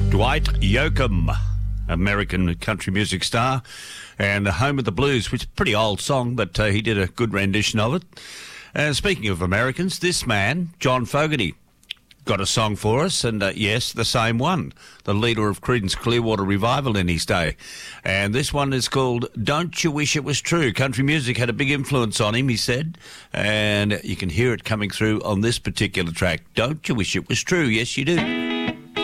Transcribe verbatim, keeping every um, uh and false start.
Dwight Yoakam, American country music star, and Home of the Blues, which is a pretty old song, but uh, he did a good rendition of it. And speaking of Americans, this man, John Fogerty, got a song for us, and uh, yes, the same one, the leader of Creedence Clearwater Revival in his day. And this one is called Don't You Wish It Was True. Country music had a big influence on him, he said, and you can hear it coming through on this particular track. Don't you wish it was true? Yes, you do.